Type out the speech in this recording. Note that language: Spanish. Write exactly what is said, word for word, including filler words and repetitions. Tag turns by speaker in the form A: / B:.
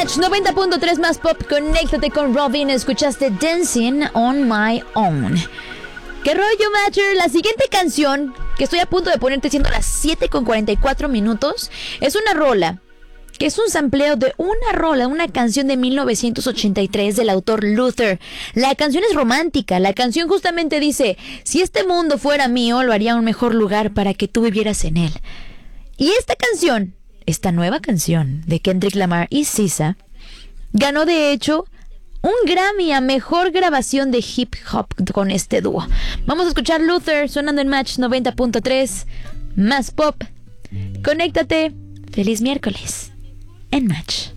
A: Match noventa punto tres más pop. Conéctate con Robin. Escuchaste Dancing on My Own. ¿Qué rollo, Matcher? La siguiente canción que estoy a punto de ponerte, siendo las siete con cuarenta y cuatro minutos, es una rola que es un sampleo de una rola, una canción de mil novecientos ochenta y tres del autor Luther. La canción es romántica. La canción justamente dice: si este mundo fuera mío, lo haría un mejor lugar para que tú vivieras en él. Y esta canción, esta nueva canción de Kendrick Lamar y S Z A, ganó de hecho un Grammy a mejor grabación de hip hop con este dúo. Vamos a escuchar Luther sonando en Match noventa punto tres más pop. Conéctate. Feliz miércoles en Match.